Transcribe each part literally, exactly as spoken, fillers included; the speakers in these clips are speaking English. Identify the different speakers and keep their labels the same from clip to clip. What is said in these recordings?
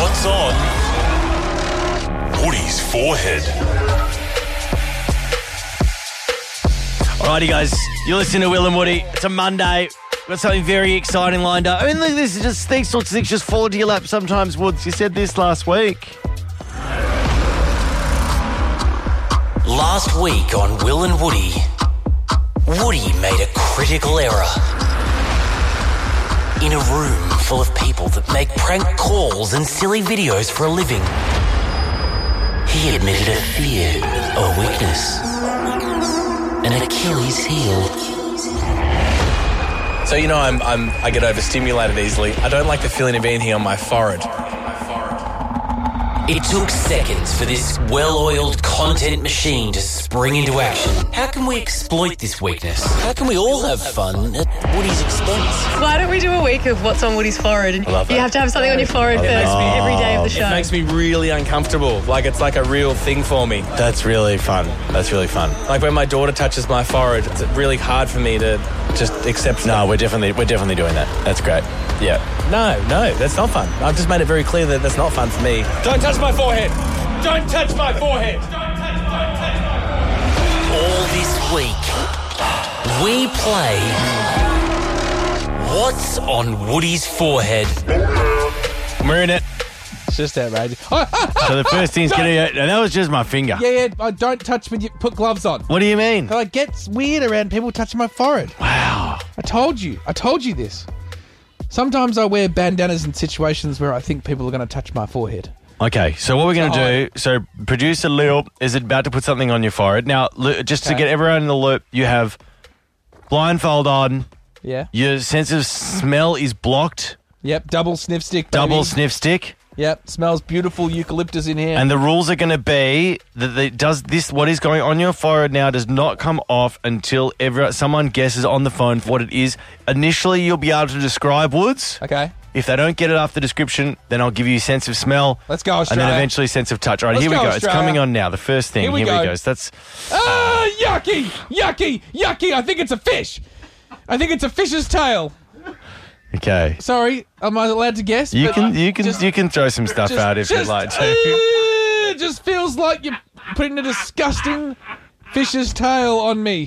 Speaker 1: What's on Woody's forehead?
Speaker 2: Alrighty, guys, you're listening to Will and Woody. It's a Monday. We've got something very exciting lined up. I mean, look, this is just these sorts of things just fall into your lap sometimes, Woods. You said this last week.
Speaker 3: Last week on Will and Woody, Woody made a critical error. In a room full of people that make prank calls and silly videos for a living, he admitted a fear, a weakness, an Achilles heel.
Speaker 4: So, you know, I'm, I'm, I get overstimulated easily. I don't like the feeling of anything on my forehead.
Speaker 3: It took seconds for this well-oiled content machine to spring into action. How can we exploit this weakness? How can we all have fun at Woody's expense?
Speaker 5: Why don't we do a week of what's on Woody's forehead? And
Speaker 4: I love that.
Speaker 5: you have to have something on your forehead first every day of the show.
Speaker 4: It makes me really uncomfortable. Like, it's like a real thing for me.
Speaker 2: That's really fun. That's really fun.
Speaker 4: Like, when my daughter touches my forehead, it's really hard for me to just accept
Speaker 2: No,
Speaker 4: that.
Speaker 2: we're definitely we're definitely doing that. That's great. Yeah.
Speaker 4: No, no, that's not fun. I've just made it very clear that that's not fun for me. Don't touch my forehead! Don't touch my forehead!
Speaker 3: All this week, we play What's on Woody's Forehead?
Speaker 2: We're in it.
Speaker 6: It's just outrageous. Oh, ah, ah,
Speaker 2: So the first thing's going to... And that was just my finger.
Speaker 6: yeah, yeah, I don't touch when you put gloves on.
Speaker 2: What do you mean?
Speaker 6: But it gets weird around people touching my forehead.
Speaker 2: Wow.
Speaker 6: I told you. I told you this. Sometimes I wear bandanas in situations where I think people are going to touch my forehead.
Speaker 2: Okay, so what we're going to do, so producer Lil is about to put something on your forehead. Now, Lu- just to
Speaker 6: Okay.
Speaker 2: get everyone in the loop, you have blindfold on,
Speaker 6: Yeah.
Speaker 2: your sense of smell is blocked,
Speaker 6: Yep. Double sniff stick.
Speaker 2: double
Speaker 6: baby.
Speaker 2: sniff stick,
Speaker 6: Yep. Smells beautiful eucalyptus in here.
Speaker 2: and the rules are going to be that the, does this what is going on your forehead now does not come off until ever someone guesses on the phone what it is. Initially, you'll be able to describe Woods.
Speaker 6: okay.
Speaker 2: If they don't get it after description, then I'll give you a sense of smell.
Speaker 6: Let's go,
Speaker 2: And
Speaker 6: Australia.
Speaker 2: then eventually sense of touch. All right,
Speaker 6: Let's
Speaker 2: here we
Speaker 6: go,
Speaker 2: go. It's
Speaker 6: Australia.
Speaker 2: coming on now. The first thing.
Speaker 6: Here we go.
Speaker 2: go. So that's
Speaker 6: Ah, yucky, yucky, yucky. I think it's a fish. I think it's a fish's tail.
Speaker 2: okay.
Speaker 6: Sorry, am I allowed to guess?
Speaker 2: You
Speaker 6: But
Speaker 2: can
Speaker 6: I-
Speaker 2: you can
Speaker 6: just-
Speaker 2: you can throw some stuff
Speaker 6: just-
Speaker 2: out if
Speaker 6: just,
Speaker 2: you'd like to.
Speaker 6: uh, it just feels like you're putting a disgusting fish's tail on me.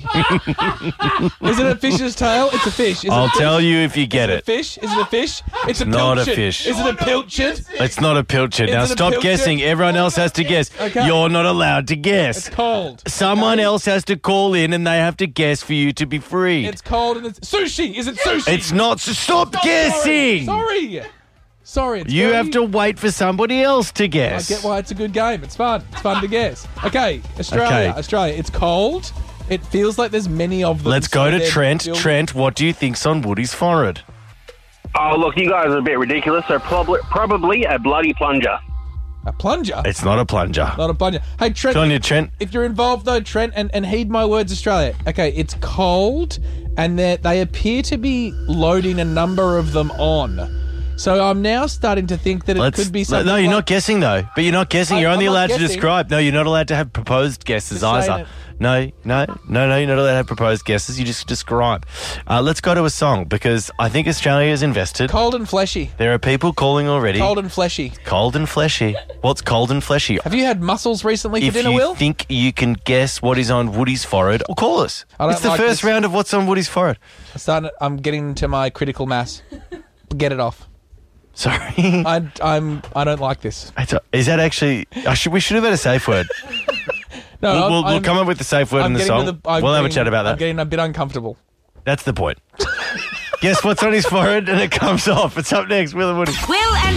Speaker 6: Is it a fish's tail? It's a fish. Is
Speaker 2: I'll
Speaker 6: it a fish?
Speaker 2: tell you if you get
Speaker 6: Is it a
Speaker 2: it.
Speaker 6: fish? Is it a fish? It's a
Speaker 2: not a
Speaker 6: pilchard.
Speaker 2: fish.
Speaker 6: Is it a pilchard?
Speaker 2: It's not a pilchard. Now
Speaker 6: Is it a
Speaker 2: stop
Speaker 6: pilchard?
Speaker 2: guessing. Everyone else has to guess.
Speaker 6: Okay.
Speaker 2: You're not allowed to guess.
Speaker 6: It's cold.
Speaker 2: Someone else has to call in and they have to guess for you to be freed.
Speaker 6: It's cold and it's sushi. Is it sushi?
Speaker 2: It's not. So stop
Speaker 6: Stop,
Speaker 2: guessing.
Speaker 6: Sorry. Sorry. Sorry. It's
Speaker 2: You
Speaker 6: very-
Speaker 2: have to wait for somebody else to
Speaker 6: I
Speaker 2: guess.
Speaker 6: get why it's a good game. It's fun. It's fun to guess. Okay, Australia.
Speaker 2: Okay.
Speaker 6: Australia. It's cold. It feels like there's many of them.
Speaker 2: Let's
Speaker 6: so
Speaker 2: go to
Speaker 6: they're
Speaker 2: Trent.
Speaker 6: built-
Speaker 2: Trent, what do you think's on Woody's forehead?
Speaker 7: Oh, look, you guys are a bit ridiculous. So probably, probably a bloody plunger.
Speaker 6: A plunger.
Speaker 2: It's not a plunger.
Speaker 6: Not a plunger. Hey, Trent.
Speaker 2: Good on you, Trent.
Speaker 6: If you're involved, though, Trent, and, and heed my words, Australia. Okay, it's cold, and they they appear to be loading a number of them on. So I'm now starting to think that it
Speaker 2: Let's,
Speaker 6: could be
Speaker 2: no,
Speaker 6: something.
Speaker 2: no, you're
Speaker 6: like-
Speaker 2: not guessing though. But you're not guessing.
Speaker 6: I-
Speaker 2: You're only
Speaker 6: I'm not
Speaker 2: allowed to
Speaker 6: guessing.
Speaker 2: describe. No, you're not allowed to have proposed guesses
Speaker 6: Just saying
Speaker 2: either.
Speaker 6: it.
Speaker 2: No, no, no, no. You're not allowed to have proposed guesses. You just describe. Uh, let's go to a song because I think Australia is invested.
Speaker 6: Cold and fleshy.
Speaker 2: There are people calling already.
Speaker 6: Cold and fleshy.
Speaker 2: Cold and fleshy. What's cold and fleshy?
Speaker 6: Have you had mussels recently for
Speaker 2: If
Speaker 6: dinner,
Speaker 2: you
Speaker 6: Will?
Speaker 2: think you can guess what is on Woody's forehead, or call us.
Speaker 6: I don't
Speaker 2: It's the
Speaker 6: like
Speaker 2: first
Speaker 6: this.
Speaker 2: round of what's on Woody's forehead.
Speaker 6: I'm, starting, I'm getting to my critical mass. Get it off.
Speaker 2: Sorry.
Speaker 6: I, I'm. I don't like this.
Speaker 2: It's a- Is that actually? I should, we should have had a safe word.
Speaker 6: No,
Speaker 2: We'll,
Speaker 6: I'm-
Speaker 2: we'll, we'll
Speaker 6: I'm-
Speaker 2: come up with the safe word
Speaker 6: I'm
Speaker 2: in the
Speaker 6: getting
Speaker 2: song.
Speaker 6: to the- I'm
Speaker 2: we'll have a
Speaker 6: getting-
Speaker 2: chat about
Speaker 6: I'm
Speaker 2: that.
Speaker 6: getting a bit uncomfortable.
Speaker 2: That's the point. Guess what's on his forehead and it comes off. It's up next. Will and Woody.
Speaker 8: Will and